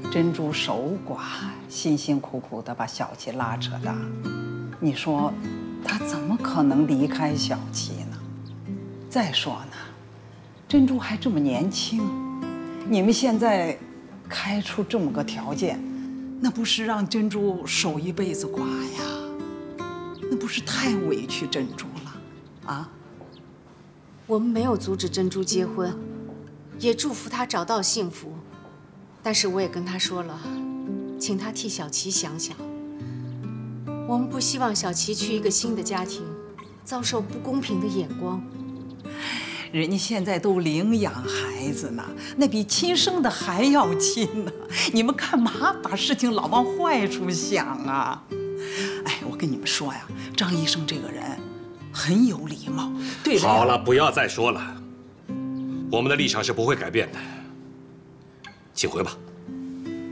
珍珠守寡，辛辛苦苦的把小琪拉扯大，你说他怎么可能离开小琪呢？再说呢，珍珠还这么年轻，你们现在开出这么个条件，那不是让珍珠守一辈子寡呀？那不是太委屈珍珠了啊？ 我们没有阻止珍珠结婚，也祝福她找到幸福。但是我也跟她说了，请她替小琪想想。我们不希望小琪去一个新的家庭，遭受不公平的眼光。 人家现在都领养孩子呢，那比亲生的还要亲呢。你们干嘛把事情老往坏处想啊？哎，我跟你们说呀，张医生这个人很有礼貌。对了， 好了，不要再说了，我们的立场是不会改变的，请回吧。